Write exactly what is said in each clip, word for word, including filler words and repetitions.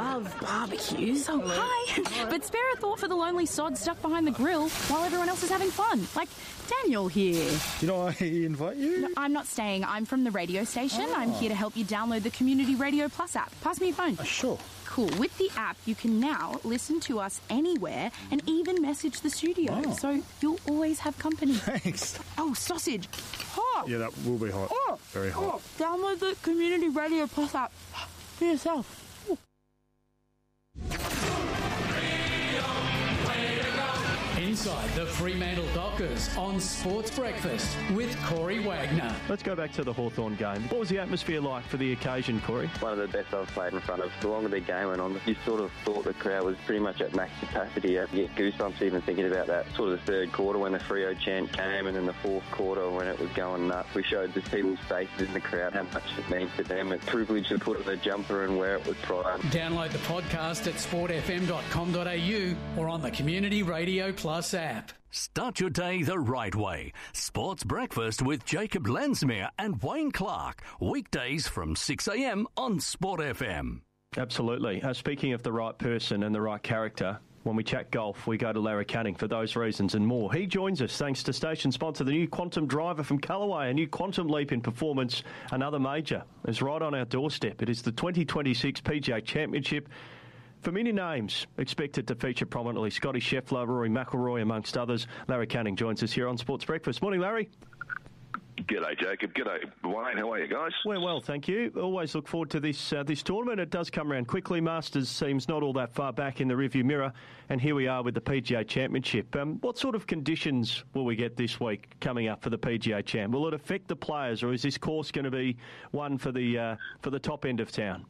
love barbecue, so hi. But spare a thought for the lonely sod stuck behind the grill while everyone else is having fun. Like Daniel here. Did I invite you? No, I'm not staying. I'm from the radio station. Oh. I'm here to help you download the Community Radio Plus app. Pass me your phone. Uh, sure. Cool. With the app, you can now listen to us anywhere and even message the studio. Oh. So you'll always have company. Thanks. Oh, sausage. Hot. Yeah, that will be hot. Oh. Very hot. Oh. Download the Community Radio Plus app for yourself. Inside the Fremantle Dockers on Sports Breakfast with Corey Wagner. Let's go back to the Hawthorn game. What was the atmosphere like for the occasion, Corey? One of the best I've played in front of. The longer the game went on, you sort of thought the crowd was pretty much at max capacity. You get goosebumps even thinking about that. Sort of the third quarter when the Freo chant came, and then the fourth quarter when it was going nuts. We showed the people's faces in the crowd how much it means to them. It's a privilege to put on the jumper and wear it with pride. Download the podcast at sport f m dot com dot a u or on the Community Radio Plus app. Start your day the right way. Sports Breakfast with Jacob Lensmere and Wayne Clark. Weekdays from six a m on Sport F M. Absolutely. Uh, speaking of the right person and the right character, when we chat golf, we go to Larry Canning for those reasons and more. He joins us thanks to station sponsor, the new Quantum driver from Callaway, a new quantum leap in performance, another major. It's right on our doorstep. It is the twenty twenty-six P G A Championship. Familiar names expected to feature prominently. Scotty Scheffler, Rory McIlroy, amongst others. Larry Canning joins us here on Sports Breakfast. Morning, Larry. G'day, Jacob. G'day, Wayne. How are you, guys? We're well, thank you. Always look forward to this uh, this tournament. It does come around quickly. Masters seems not all that far back in the rearview mirror, and here we are with the P G A Championship. Um, what sort of conditions will we get this week coming up for the P G A Champ? Will it affect the players, or is this course going to be one for the uh, for the top end of town?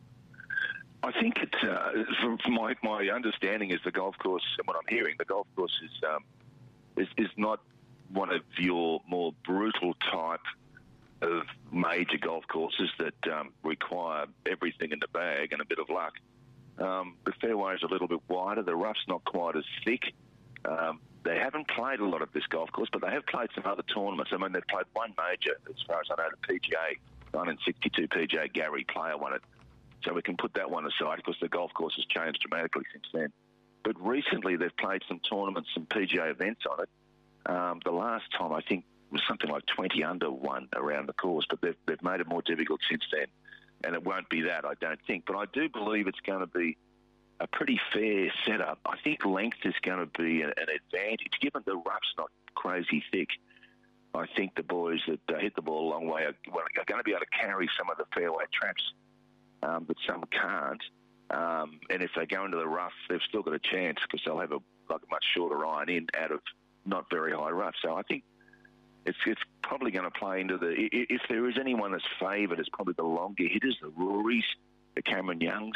I think it's, uh, from, from my, my understanding is the golf course, and what I'm hearing, the golf course is, um, is is not one of your more brutal type of major golf courses that um, require everything in the bag and a bit of luck. Um, the fairway is a little bit wider, the rough's not quite as thick. Um, they haven't played a lot of this golf course, but they have played some other tournaments. I mean, they've played one major, as far as I know, the P G A, nineteen sixty-two P G A, Gary Player won it. So we can put that one aside because the golf course has changed dramatically since then. But recently they've played some tournaments, some P G A events on it. Um, the last time I think was something like twenty under one around the course, but they've, they've made it more difficult since then. And it won't be that, I don't think. But I do believe it's going to be a pretty fair setup. I think length is going to be an, an advantage, given the rough's not crazy thick. I think the boys that uh, hit the ball a long way are, well, are going to be able to carry some of the fairway traps. Um, but some can't. Um, and if they go into the rough, they've still got a chance because they'll have a, like a much shorter iron in out of not very high rough. So I think it's it's probably going to play into the... If there is anyone that's favoured, it's probably the longer hitters, the Rorys, the Cameron Youngs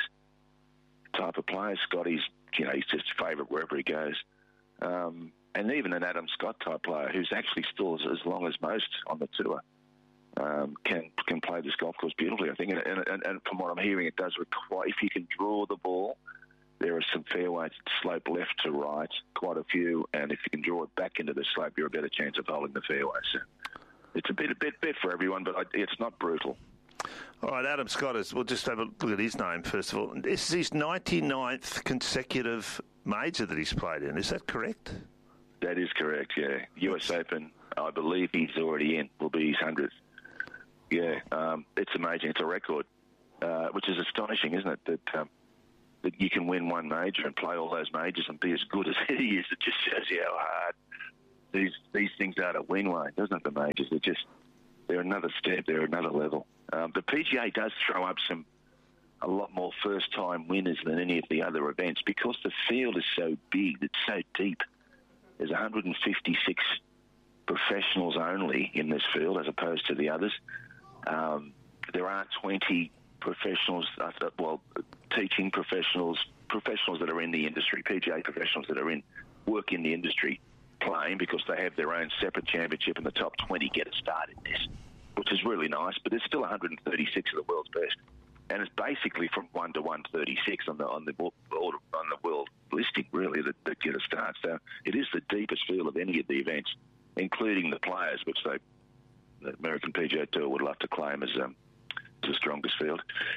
type of players. Scotty's, you know, he's just favourite wherever he goes. Um, and even an Adam Scott type player who's actually still as, as long as most on the tour. Um, can can play this golf course beautifully, I think. And, and, and from what I'm hearing, it does require, if you can draw the ball, there are some fairways that slope left to right, quite a few, and if you can draw it back into the slope, you're a better chance of holding the fairway. So it's a bit a bit, bit for everyone, but it's not brutal. All right, Adam Scott, is, we'll just have a look at his name first of all. This is his ninety-ninth consecutive major that he's played in. Is that correct? That is correct, yeah. U S Open, I believe he's already in, will be his hundredth. Yeah, um, it's amazing. It's a record, uh, which is astonishing, isn't it? That um, that you can win one major and play all those majors and be as good as he is. It just shows you how hard these these things are to win, Wayne, doesn't it? The majors, they're just they're another step, they're another level. Um, the P G A does throw up some a lot more first-time winners than any of the other events because the field is so big, it's so deep. There's one hundred fifty-six professionals only in this field as opposed to the others. Um, there are twenty professionals, uh, well, teaching professionals, professionals that are in the industry, P G A professionals that are in work in the industry playing because they have their own separate championship and the top twenty get a start in this, which is really nice, but there's still one hundred thirty-six of the world's best. And it's basically from one to one thirty-six on the on the on the world listing, really, that, that get a start. So it is the deepest field of any of the events, including the players, which they, the American P G A Tour would love to claim as um, the strongest field.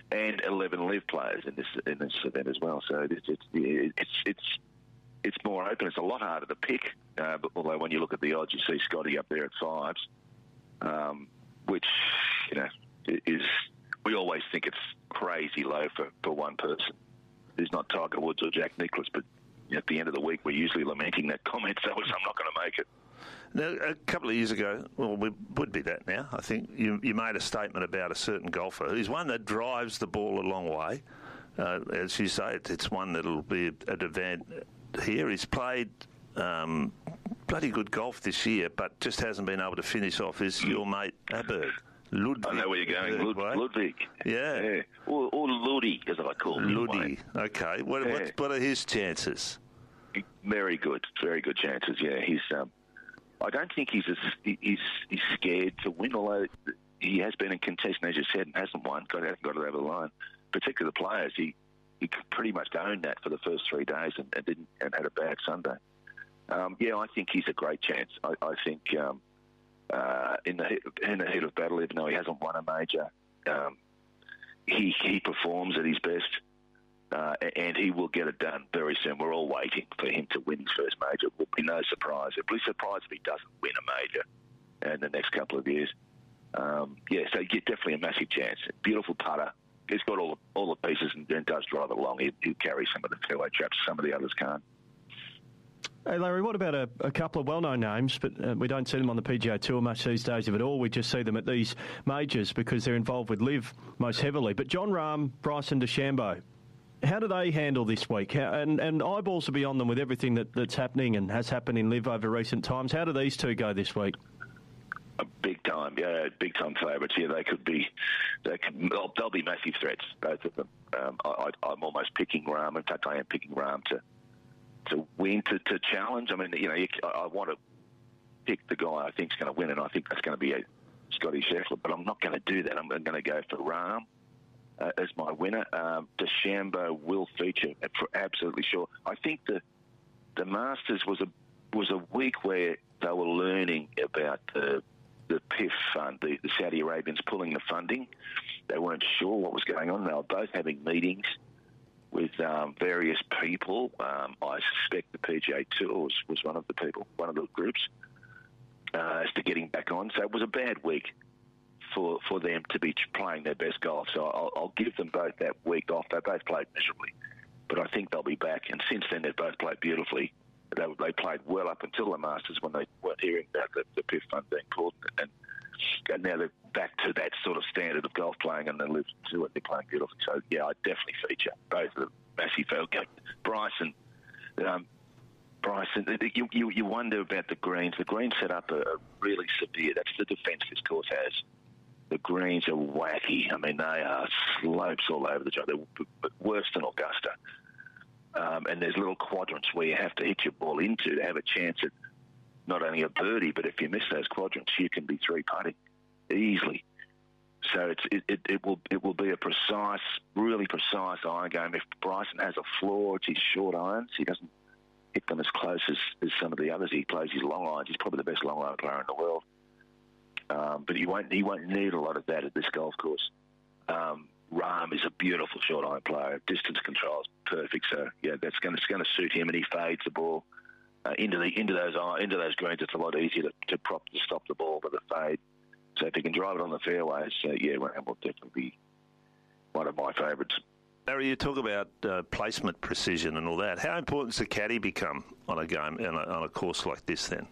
and eleven live players in this in this event as well. So it's it's it's it's, it's more open. It's a lot harder to pick. Uh, but although when you look at the odds, you see Scotty up there at fives, um, which you know is we always think it's crazy low for, for one person. Who's not Tiger Woods or Jack Nicklaus, but at the end of the week, we're usually lamenting that comment, so I'm not going to make it. Now, a couple of years ago, well, we would be that now, I think, you, you made a statement about a certain golfer who's one that drives the ball a long way. Uh, as you say, it, it's one that'll be at event here. He's played um, bloody good golf this year, but just hasn't been able to finish off. Is your mate Aberg? Ludwig. I know where you're going. Lud- Ludwig. Yeah. yeah. Or, or Ludi, as I call him. Ludi. Okay. What, yeah. what, what are his chances? Very good. Very good chances, yeah. He's. Um, I don't think he's, a, he's he's scared to win, although he has been in contention, as you said, and hasn't won. Got, hasn't got it over the line. Particularly the players. He he pretty much owned that for the first three days and, and didn't and had a bad Sunday. Um, yeah, I think he's a great chance. I, I think... Um, Uh, in the in the heat of battle, even though he hasn't won a major, um, he he performs at his best, uh, and he will get it done very soon. We're all waiting for him to win his first major. It will be no surprise. It will be surprised if he doesn't win a major in the next couple of years. Um, yeah, so yeah, definitely a massive chance. Beautiful putter. He's got all the, all the pieces and, and does drive it along. He, he'll carry some of the fairway traps. Some of the others can't. Hey, Larry, what about a, a couple of well-known names, but uh, we don't see them on the P G A Tour much these days, if at all. We just see them at these majors because they're involved with Liv most heavily. But Jon Rahm, Bryson DeChambeau, how do they handle this week? How, and, and eyeballs will be on them with everything that, that's happening and has happened in Liv over recent times. How do these two go this week? A big time, yeah, big time favourites here. They could be, they could, they'll, they'll be massive threats, both of them. Um, I, I, I'm almost picking Rahm. In fact, I am picking Rahm to to win, to, to challenge. I mean, you know, you, I, I want to pick the guy I think is going to win, and I think that's going to be a Scotty Scheffler, but I'm not going to do that. I'm going to go for Rahm uh, as my winner. Um, DeChambeau will feature, for absolutely sure. I think the the Masters was a was a week where they were learning about the the P I F fund, the, the Saudi Arabians pulling the funding. They weren't sure what was going on. They were both having meetings with um, various people. Um, I suspect the P G A Tour was, was one of the people, one of the groups, uh, as to getting back on. So it was a bad week for for them to be playing their best golf. So I'll, I'll give them both that week off. They both played miserably, but I think they'll be back. And since then, they've both played beautifully. They, they played well up until the Masters when they weren't hearing about the, the P I F fund being pulled. And, and now they're back to that sort of standard of golf playing, and they live to it. They're playing beautifully. So, yeah, I definitely feature both of them. Massive fail. Bryson, um, Bryson, you, you, you wonder about the greens. The greens set up are really severe. That's the defence this course has. The greens are wacky. I mean, they are slopes all over the job. They're worse than Augusta. Um, and there's little quadrants where you have to hit your ball into to have a chance at not only a birdie, but if you miss those quadrants, you can be three-putting easily. So it's, it, it, it will it will be a precise, really precise iron game. If Bryson has a flaw, it's his short irons. He doesn't hit them as close as, as some of the others. He plays his long irons. He's probably the best long iron player in the world. Um, but he won't he won't need a lot of that at this golf course. Um, Rahm is a beautiful short iron player. Distance control is perfect. So yeah, that's going to going to suit him, and he fades the ball uh, into the into those into those greens. It's a lot easier to, to prop to stop the ball with a fade. So if he can drive it on the fairways, uh, yeah, Rahm will definitely be one of my favourites. Larry, you talk about uh, placement precision and all that. How important does the caddy become on a game on a, on a course like this? Then,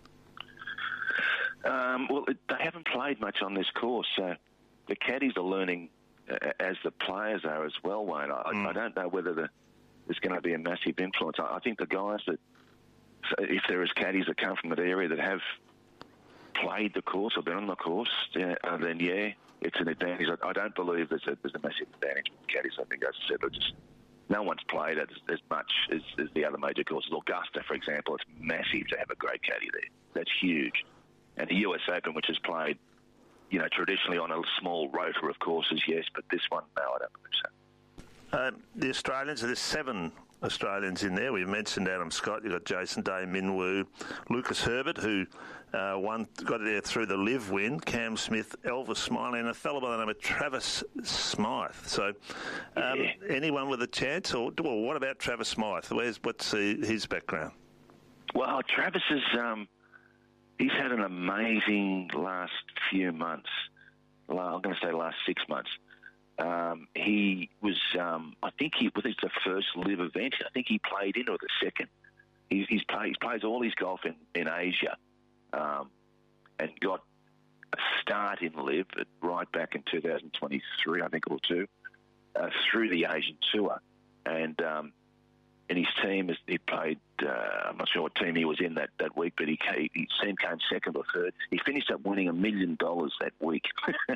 um, well, it, they haven't played much on this course, so the caddies are learning uh, as the players are as well. Wayne, I, mm. I don't know whether the, there's going to be a massive influence. I, I think the guys that, if there is caddies that come from that area that have played the course or been on the course, yeah, uh, then yeah, it's an advantage. I, I don't believe there's a, there's a massive advantage with caddies. I think, as I said, just no one's played as, as much as, as the other major courses. Augusta, for example, it's massive to have a great caddy there. That's huge. And the U S Open, which is played, you know, traditionally on a small rotor of courses, yes, but this one, no, I don't believe so. Um, the Australians, there's seven Australians in there. We mentioned Adam Scott. You've got Jason Day, Min Woo, Lucas Herbert, who uh, won, got there through the Liv win, Cam Smith, Elvis Smiley, and a fellow by the name of Travis Smythe. So, um, yeah. anyone with a chance? Or well, what about Travis Smythe? Where's what's his background? Well, Travis is um, he's had an amazing last few months. I'm going to say last six months. Um, he was, um, I think he, was it the first Liv event? I think he played in or the second. He's, he's play, he plays all his golf in, in Asia um, and got a start in Liv at, right back in two thousand twenty-three, I think, or two, uh, through the Asian Tour. And um, in his team, he played, uh, I'm not sure what team he was in that, that week, but he came, his team came second or third. He finished up winning a million dollars that week.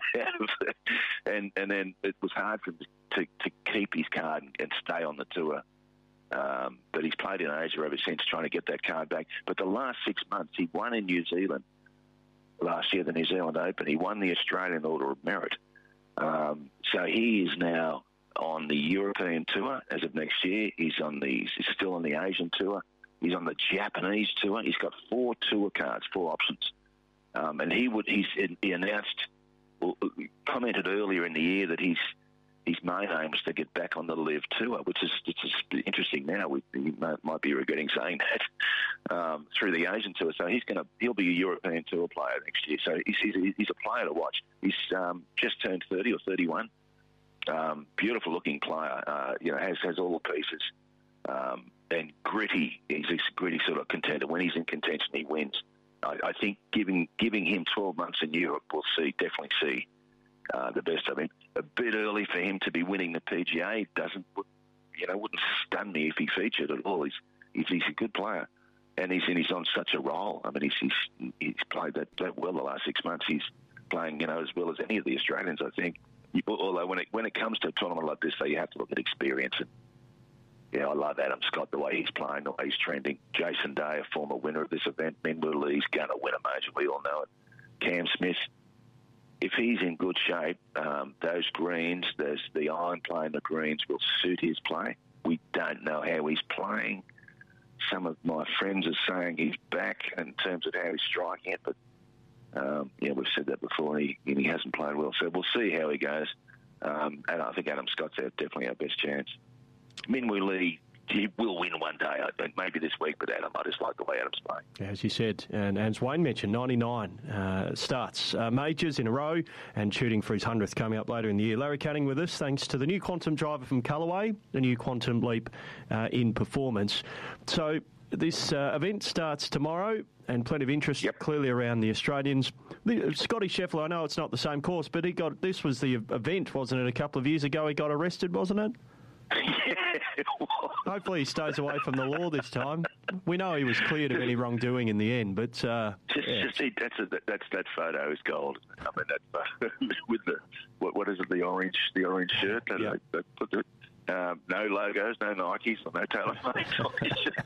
and and then it was hard for him to, to keep his card and, and stay on the tour. Um, but he's played in Asia ever since, trying to get that card back. But the last six months, he won in New Zealand last year, the New Zealand Open. He won the Australian Order of Merit. Um, so he is now on the European Tour as of next year. He's on the he's still on the Asian Tour. He's on the Japanese Tour. He's got four tour cards, four options. Um, and he would he's he announced, commented earlier in the year that he's his main aim was to get back on the Liv Tour, which is it's just interesting now. We, he might be regretting saying that um, through the Asian Tour. So he's going to he'll be a European Tour player next year. So he's he's, he's a player to watch. He's um, just turned thirty or thirty-one. Um, beautiful looking player, uh, you know, has has all the pieces, um, and gritty. He's a gritty sort of contender. When he's in contention, he wins. I, I think giving giving him twelve months in Europe, we'll see definitely see uh, the best of him. A bit early for him to be winning the P G A. Doesn't you know? Wouldn't stun me if he featured at all. He's he's, he's a good player, and he's and he's on such a roll. I mean, he's he's, he's played that, that well the last six months. He's playing you know as well as any of the Australians, I think. Although when it when it comes to a tournament like this, though, you have to look at experience. And yeah, I love Adam Scott, the way he's playing, the way he's trending. Jason Day, a former winner of this event, Min Woo Lee's going to win a major. We all know it. Cam Smith, if he's in good shape, um, those greens, there's the iron play and the greens will suit his play. We don't know how he's playing. Some of my friends are saying he's back in terms of how he's striking it, but Um, yeah, we've said that before. He, he hasn't played well, so we'll see how he goes. Um, and I think Adam Scott's our, definitely our best chance. Min Woo Lee, he will win one day. I think maybe this week, but Adam, I just like the way Adam's playing. As you said, and as Wayne mentioned, ninety-nine uh, starts uh, majors in a row and shooting for his hundredth coming up later in the year. Larry Canning with us, thanks to the new Quantum driver from Callaway, the new Quantum Leap uh, in performance. So this uh, event starts tomorrow, and plenty of interest yep. clearly around the Australians. The, Scotty Scheffler, I know it's not the same course, but he got this was the event, wasn't it? A couple of years ago, he got arrested, wasn't it? Yeah, it was. Hopefully, he stays away from the law this time. We know he was cleared of any wrongdoing in the end, but uh, just, yeah. just see, that's a, that's that photo is gold. I mean, that photo with the what, what is it? The orange, the orange shirt. That, yeah. that, put the, um, no logos, no Nikes, no TaylorMade on his shirt.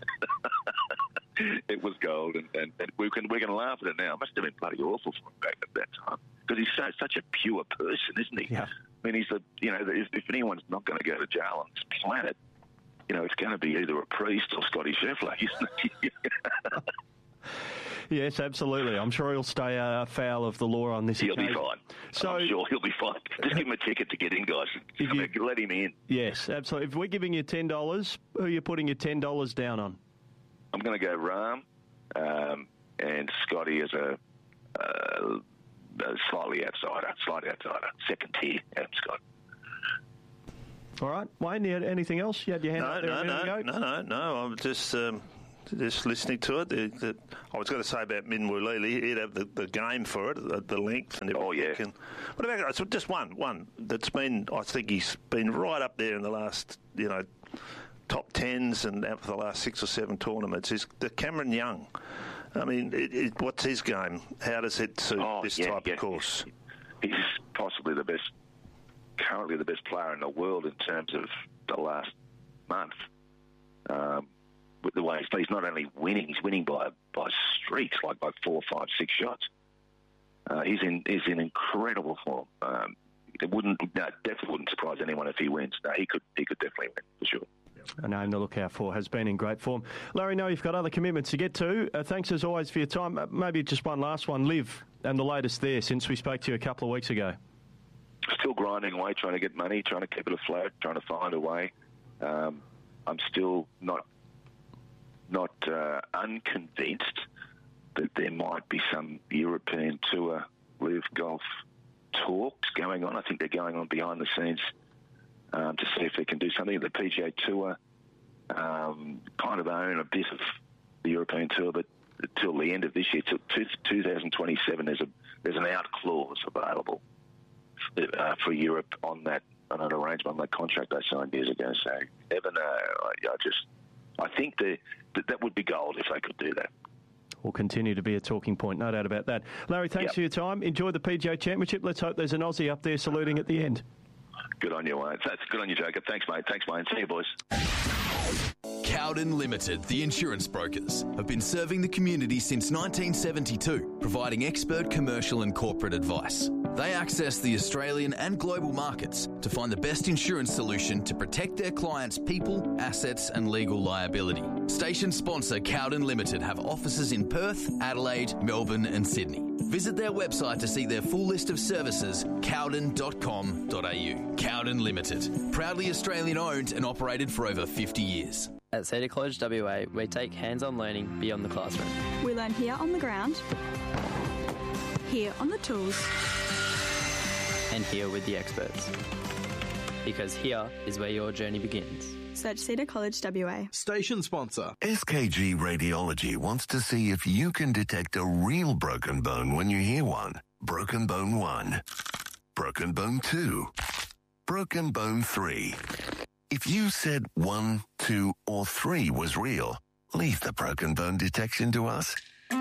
It was gold, and, and, and we can we can laugh at it now. It must have been bloody awful for him back at that time because he's so, such a pure person, isn't he? Yeah. I mean, he's a you know if, if anyone's not going to go to jail on this planet, you know, it's going to be either a priest or Scotty Scheffler, isn't it? Yes, absolutely. I'm sure he'll stay uh, foul of the law on this He'll occasion. be fine. So, I'm sure he'll be fine. Just give him a ticket to get in, guys. If I mean, you, let him in. Yes, absolutely. If we're giving you ten dollars, who are you putting your ten dollars down on? I'm going to go Rahm um, and Scotty as a, uh, a slightly outsider, slightly outsider, second tier, Adam Scott. All right. Wayne, you had anything else? You had your hand no, up there no, a minute no, ago? no, no, no. I'm just um, just listening to it. The, the, I was going to say about Min Woo Lee, he'd have the, the game for it, the, the length. And oh, yeah. And what about so just one, one that's been, I think he's been right up there in the last, you know, top tens and out for the last six or seven tournaments is the Cameron Young. I mean, it, it, what's his game? How does it suit oh, this yeah, type yeah. of course? He's possibly the best, currently the best player in the world in terms of the last month. Um, with the way he's played, he's not only winning, he's winning by by streaks, like by four, five, six shots. Uh, he's in he's in incredible form. Um, it wouldn't no, definitely wouldn't surprise anyone if he wins. No, he could he could definitely win for sure. A name to look out for, has been in great form. Larry, no, you've got other commitments to get to. Uh, thanks as always for your time. Uh, maybe just one last one. Liv, and the latest there since we spoke to you a couple of weeks ago. Still grinding away, trying to get money, trying to keep it afloat, trying to find a way. Um, I'm still not not uh, unconvinced that there might be some European Tour Live Golf talks going on. I think they're going on behind the scenes um, to see if they can do something. The P G A Tour um, kind of own a bit of the European Tour, but until the end of this year, till two thousand twenty-seven, there's a there's an out clause available uh, for Europe on that on an arrangement on that contract I signed years ago. So never know. I, I just I think the, that that would be gold if they could do that. Will continue to be a talking point, no doubt about that. Larry, thanks yep. for your time. Enjoy the P G A Championship. Let's hope there's an Aussie up there saluting at the end. Good on you, Wayne. That's good on you, Jacob. Thanks, mate. Thanks, Wayne. See you, boys. Cowden Limited, the insurance brokers, have been serving the community since nineteen seventy-two, providing expert commercial and corporate advice. They access the Australian and global markets to find the best insurance solution to protect their clients' people, assets and legal liability. Station sponsor Cowden Limited have offices in Perth, Adelaide, Melbourne and Sydney. Visit their website to see their full list of services, cowden dot com dot a u. Cowden Limited, proudly Australian owned and operated for over fifty years. At Cedar College W A, we take hands-on learning beyond the classroom. We learn here on the ground, here on the tools, and here with the experts. Because here is where your journey begins. Search Cedar College W A. Station sponsor. S K G Radiology wants to see if you can detect a real broken bone when you hear one. Broken bone one. Broken bone two. Broken bone three. If you said one, two, or three was real, leave the broken bone detection to us.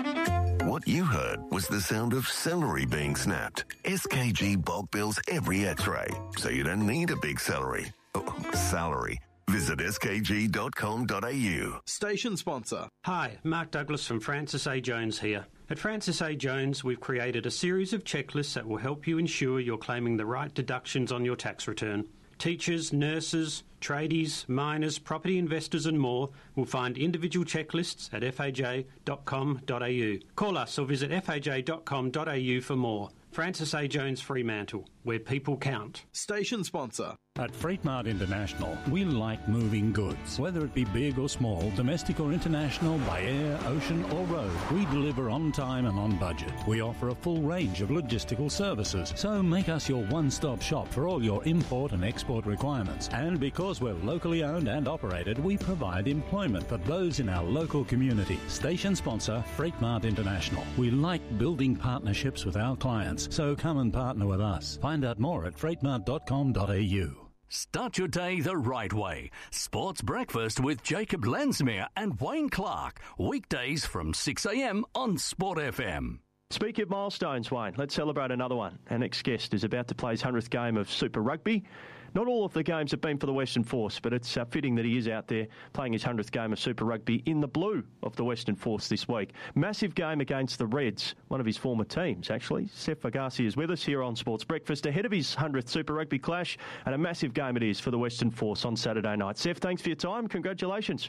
What you heard was the sound of celery being snapped. S K G bulk bills every x-ray, so you don't need a big celery. Oh, salary. Visit S K G dot com dot a u. Station sponsor. Hi, Mark Douglas from Francis A. Jones here. At Francis A. Jones, we've created a series of checklists that will help you ensure you're claiming the right deductions on your tax return. Teachers, nurses, tradies, miners, property investors and more will find individual checklists at f a j dot com dot a u. Call us or visit f a j dot com dot a u for more. Francis A. Jones Fremantle, where people count. Station sponsor. At Freight Mart International, we like moving goods. Whether it be big or small, domestic or international, by air, ocean or road, we deliver on time and on budget. We offer a full range of logistical services, so make us your one-stop shop for all your import and export requirements. And because we're locally owned and operated, we provide employment for those in our local community. Station sponsor, Freight Mart International. We like building partnerships with our clients, so come and partner with us. Find out more at freight mart dot com dot a u. Start your day the right way. Sports Breakfast with Jacob Lensmere and Wayne Clark. Weekdays from six a m on Sport F M. Speaking of milestones, Wayne, let's celebrate another one. Our next guest is about to play his hundredth game of Super Rugby. Not all of the games have been for the Western Force, but it's uh, fitting that he is out there playing his hundredth game of Super Rugby in the blue of the Western Force this week. Massive game against the Reds, one of his former teams, actually. Sef Agassi is with us here on Sports Breakfast ahead of his hundredth Super Rugby clash, and a massive game it is for the Western Force on Saturday night. Sef, thanks for your time. Congratulations.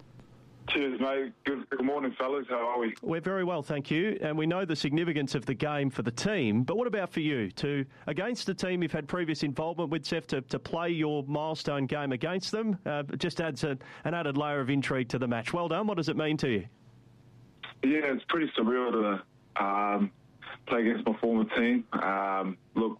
Cheers, mate. Good, good morning, fellas. How are we? We're very well, thank you. And we know the significance of the game for the team. But what about for you? To against the team you've had previous involvement with, Sef, to, to play your milestone game against them, uh, just adds a, an added layer of intrigue to the match. Well done. What does it mean to you? Yeah, it's pretty surreal to um, play against my former team. Um, look,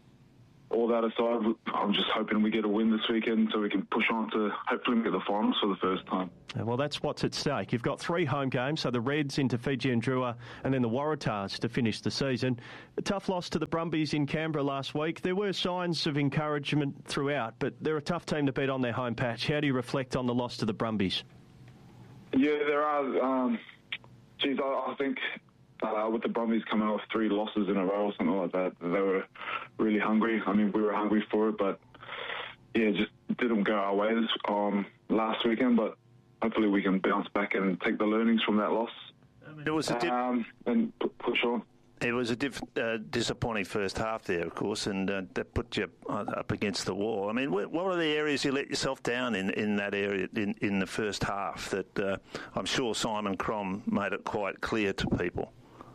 all that aside, I'm just hoping we get a win this weekend so we can push on to hopefully make the finals for the first time. Well, that's what's at stake. You've got three home games, so the Reds into Fiji and Drua and then the Waratahs to finish the season. A tough loss to the Brumbies in Canberra last week. There were signs of encouragement throughout, but they're a tough team to beat on their home patch. How do you reflect on the loss to the Brumbies? Yeah, there are. Um, geez, I, I think... Uh, with the Brumbies coming off three losses in a row or something like that, they were really hungry. I mean, we were hungry for it, but yeah, just didn't go our way this, um, last weekend. But hopefully we can bounce back and take the learnings from that loss I mean, it was a dip- um, and p- push on. It was a diff, uh, disappointing first half there, of course, and uh, that put you up against the wall. I mean, what were the areas you let yourself down in, in that area in, in the first half that uh, I'm sure Simon Crom made it quite clear to people?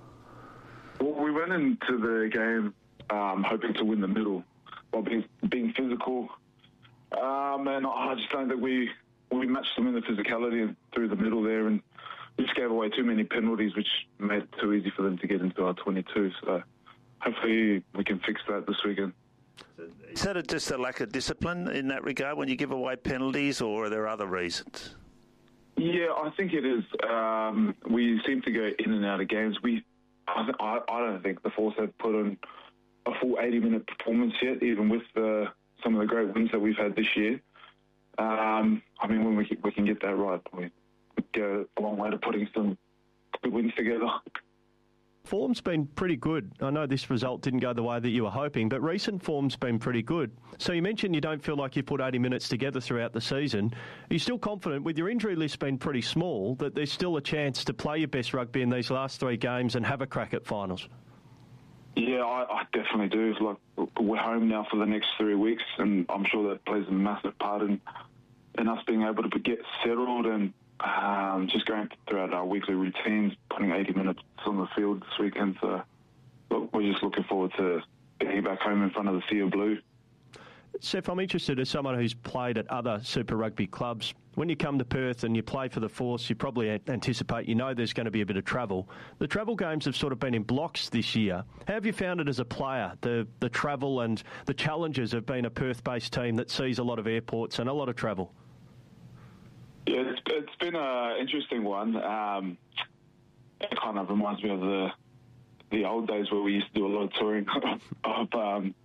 Well, we went into the game um, hoping to win the middle, while being, being physical, um, and I just don't think we, we matched them in the physicality through the middle there, and we just gave away too many penalties, which made it too easy for them to get into our twenty-two. So hopefully we can fix that this weekend. Is that a, just a lack of discipline in that regard when you give away penalties, or are there other reasons? Yeah, I think it is. Um, we seem to go in and out of games. We, I, I, I don't think the Force have put in a full eighty-minute performance yet, even with the, some of the great wins that we've had this year. Um, I mean, when we, we can get that right, we go a long way to putting some good wins together. Form's been pretty good. I know this result didn't go the way that you were hoping, but recent form's been pretty good. So you mentioned you don't feel like you've put eighty minutes together throughout the season. Are you still confident, with your injury list being pretty small, that there's still a chance to play your best rugby in these last three games and have a crack at finals? Yeah, I, I definitely do. Like, we're home now for the next three weeks, and I'm sure that plays a massive part in, in us being able to get settled and Um, just going throughout our weekly routines, putting eighty minutes on the field this weekend. So look, we're just looking forward to getting back home in front of the sea of blue. Seth, I'm interested as someone who's played at other Super Rugby clubs. When you come to Perth and you play for the Force, you probably anticipate, you know there's going to be a bit of travel. The travel games have sort of been in blocks this year. How have you found it as a player, the, the travel and the challenges of being a Perth-based team that sees a lot of airports and a lot of travel? Yeah, it's, it's been an interesting one. Um, it kind of reminds me of the the old days where we used to do a lot of touring of, um,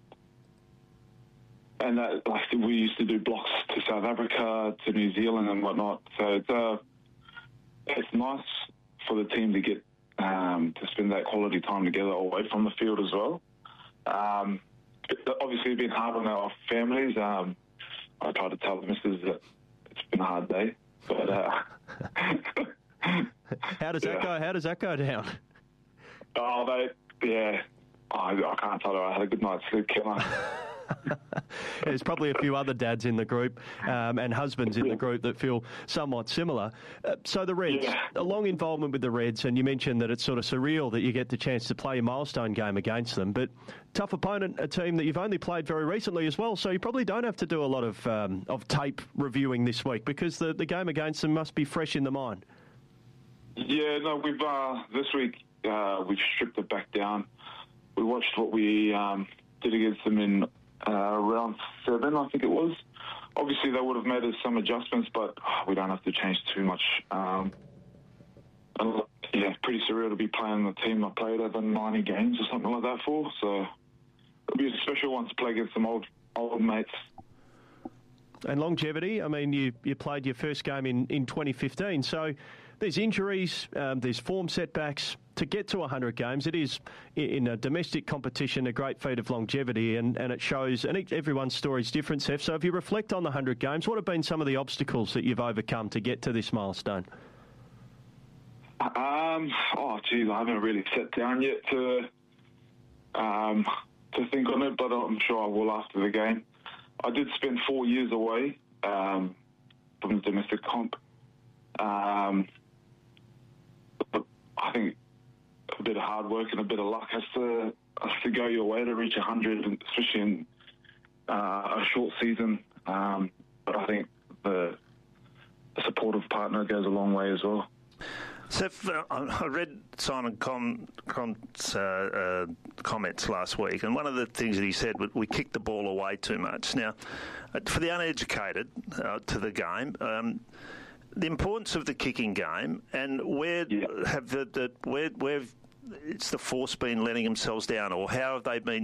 and that, like we used to do blocks to South Africa, to New Zealand, and whatnot. So it's uh, it's nice for the team to get um, to spend that quality time together away from the field as well. Um, it, obviously, it's been hard on our families. Um, I try to tell the missus that it's been a hard day. But, uh, how does that yeah. go? How does that go down? Oh, they, yeah. Oh, I, I can't tell her. I had a good night's sleep, can I? There's probably a few other dads in the group um, and husbands in the group that feel somewhat similar. Uh, so the Reds, yeah. a long involvement with the Reds, and you mentioned that it's sort of surreal that you get the chance to play a milestone game against them, but tough opponent, a team that you've only played very recently as well, so you probably don't have to do a lot of um, of tape reviewing this week because the, the game against them must be fresh in the mind. Yeah, no, we've uh, this week uh, we've stripped it back down. We watched what we um, did against them in Uh, round seven, I think it was. Obviously, they would have made us some adjustments, but oh, we don't have to change too much. Um, and, yeah, pretty surreal to be playing the team I played over ninety games or something like that for. So it'll be a special one to play against some old old mates. And longevity, I mean, you, you played your first game in, in twenty fifteen, so there's injuries, um, there's form setbacks. To get to one hundred games, it is, in a domestic competition, a great feat of longevity, and, and it shows, and each, everyone's story is different, Seth. So if you reflect on the one hundred games, what have been some of the obstacles that you've overcome to get to this milestone? Um, oh, geez, I haven't really sat down yet to um, to think on it, but I'm sure I will after the game. I did spend four years away um, from the domestic comp. Um, but I think a bit of hard work and a bit of luck has to has to go your way to reach one hundred, especially in uh, a short season. Um, but I think the, the supportive partner goes a long way as well. Seth, uh, I read Simon Com, Com's uh, uh, comments last week, and one of the things that he said was we kicked the ball away too much. Now, uh, for the uneducated uh, to the game, um, the importance of the kicking game, and where yeah. have the, the where where it's the Force been letting themselves down, or how have they been